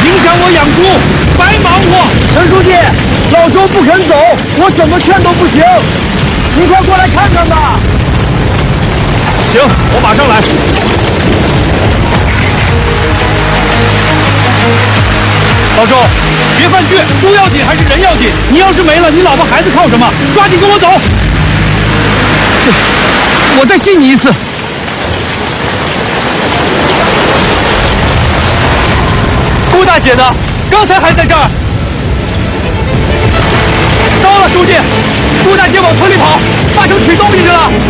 影响我养猪，白忙活。 陈书记，老周不肯走，我怎么劝都不行。你快过来看看吧。 行，我马上来。老周，别犯倔，猪要紧还是人要紧？你要是没了，你老婆孩子靠什么？抓紧跟我走。我再信你一次。顾大姐呢？刚才还在这儿。糟了，书记，顾大姐往村里跑，八成取东西去了。